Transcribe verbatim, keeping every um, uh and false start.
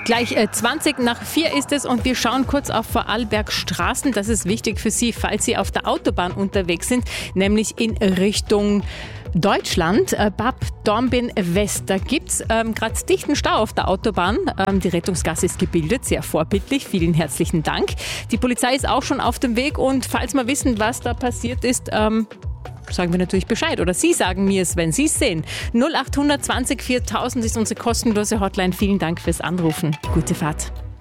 Gleich äh, zwanzig nach vier ist es und wir schauen kurz auf Vorarlberg-Straßen. Das ist wichtig für Sie, falls Sie auf der Autobahn unterwegs sind, nämlich in Richtung Deutschland, äh, Bad Dornbirn-West. Da gibt es ähm, gerade dichten Stau auf der Autobahn. Ähm, die Rettungsgasse ist gebildet, sehr vorbildlich. Vielen herzlichen Dank. Die Polizei ist auch schon auf dem Weg und falls wir wissen, was da passiert ist, ähm, sagen wir natürlich Bescheid. Oder Sie sagen mir es, wenn Sie es sehen. null acht zwanzig viertausend ist unsere kostenlose Hotline. Vielen Dank fürs Anrufen. Gute Fahrt.